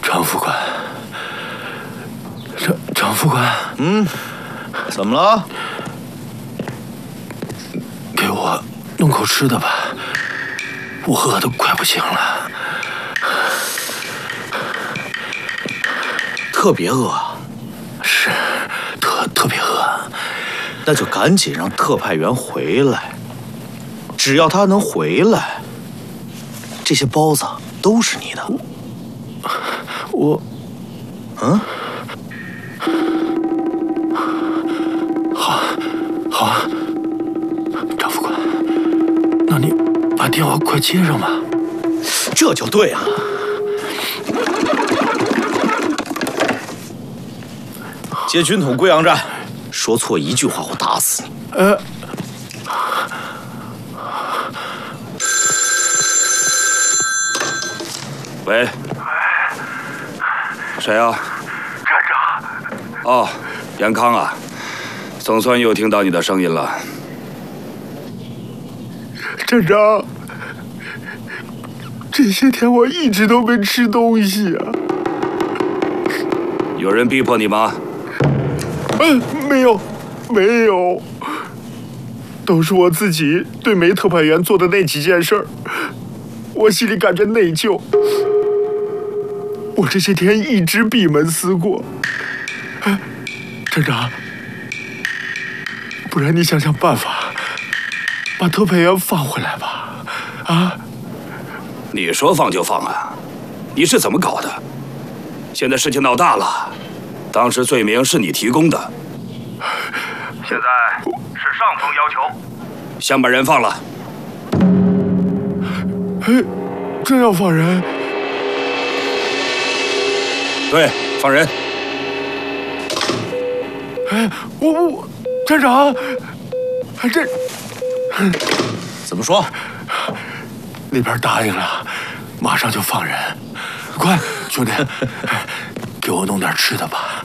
张副官，张副官， 怎么了？ 给我弄口吃的吧，我饿得快不行了。 特别饿啊？ 是，特别饿。 那就赶紧让特派员回来。只要他能回来，这些包子都是你的。 我，好，张副官，那你把电话快接上吧。 这就对了。接军统贵阳站，说错一句话我打死你。喂，谁啊？ 站长。 哦，严康啊，总算又听到你的声音了。 站长，这些天我一直都没吃东西啊。 有人逼迫你吗？ 没有，都是我自己对梅特派员做的那几件事儿，我心里感着内疚。我这些天一直闭门思过。站长，不然你想想办法，把特派员放回来吧。 你说放就放啊？你是怎么搞的？现在事情闹大了，当时罪名是你提供的。 现在是上峰要求， 先把人放了。 真要放人？ 对，放人。 我站长，这怎么说？ 那边答应了，马上就放人。快，兄弟，给我弄点吃的吧。